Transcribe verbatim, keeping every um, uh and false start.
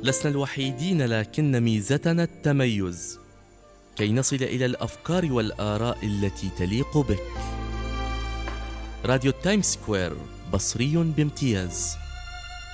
لسنا الوحيدين، لكن ميزتنا التميز كي نصل إلى الأفكار والآراء التي تليق بك. راديو تايم سكوير، بصري بامتياز.